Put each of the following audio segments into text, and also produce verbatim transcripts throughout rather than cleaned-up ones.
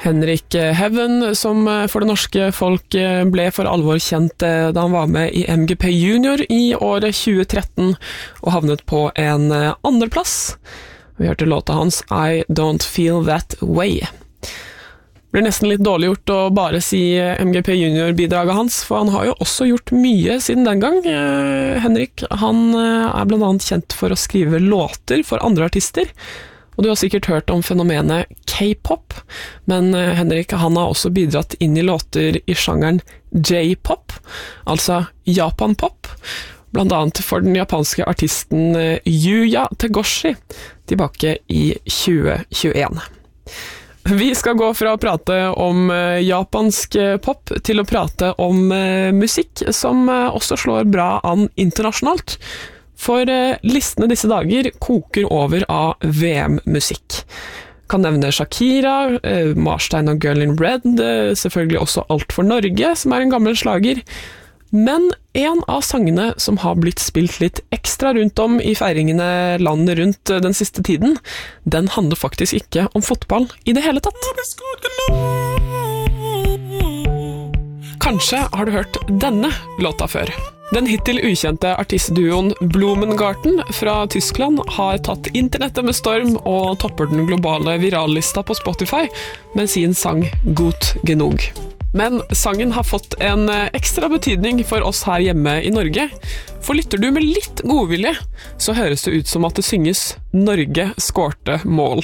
Henrik Heaven, som for det norske folk ble for alvor kjent da han var med i M G P Junior i året tjue tretten og havnet på en andreplass. Vi hørte låta hans I Don't Feel That Way. Det blir nesten litt dårlig gjort å bare si M G P Junior-bidraget hans, for han har jo også gjort mye siden den gang. Henrik, han er blant annet kjent for å skrive låter for andre artister, og du har sikkert hørt om fenomenet K-pop, men Henrik han har også bidratt inn i låter i sjangeren J-pop, altså Japan-pop, blant annet for den japanske artisten Yuya Tegoshi, tilbake i tjue tjueen. Vi skal gå fra å prate om japansk pop til å prate om musikk som også slår bra an internasjonalt. For listene disse dager koker over av V M-musikk. Kan nevne Shakira, Marstein og Girl in Red, selvfølgelig også Alt for Norge, som er en gammel slager. Men en av sangene som har blitt spilt litt ekstra rundt om i feiringene landet rundt den siste tiden, den handler faktisk ikke om fotball i det hele tatt. Kanskje har du hørt denne låta før. Den hittil ukjente artistduoen Blumengarten fra Tyskland har tatt internettet med storm og topper den globale virallista på Spotify med sin sang Gut Genug. Men sangen har fått en ekstra betydning for oss her hjemme i Norge. For lytter du med litt godvilje, så høres det ut som at det synges Norge skårte mål.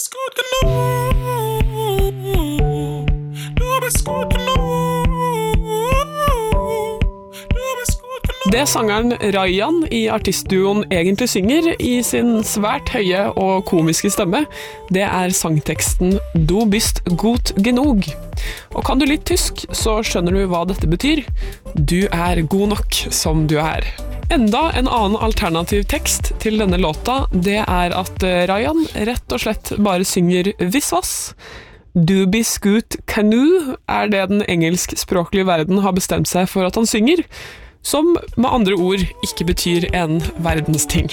Det sangeren Rayan i artistduoen egentlig synger i sin svært høye og komiske stemme, det er sangteksten Du bist gut genug. Og kan du litt tysk, så skjønner du hva dette betyr. Du er god nok som du er. Enda en annen alternativ tekst til denne låta, det er at Rayan rett og slett bare synger visvas. Du bist gut canoe er det den engelskspråklige verden har bestemt seg for at han synger, som med andre ord ikke betyr en verdens ting.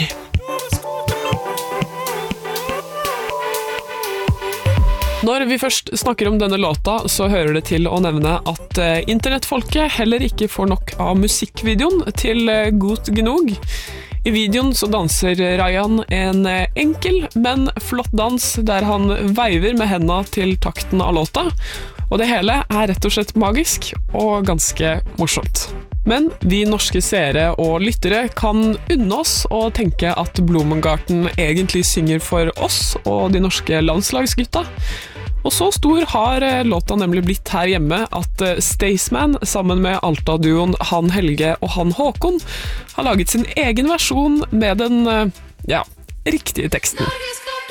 Når vi først snakker om denne låta, så hører det til å nevne at internettfolket heller ikke får nok av musikkvideoen til Gut Genug. I videoen så danser Rayan en enkel, men flott dans der han veiver med hendene til takten av låta, og det hele er rett og slett magisk og ganske morsomt. Men vi norske seere og lyttere kan unne oss å tenke at Blumengarten egentlig synger for oss og de norske landslagsgutta. Og så stor har låta nemlig blitt her hjemme at Staysman sammen med Alta-duoen Han Helge og Han Håkon har laget sin egen versjon med den, ja, riktige teksten.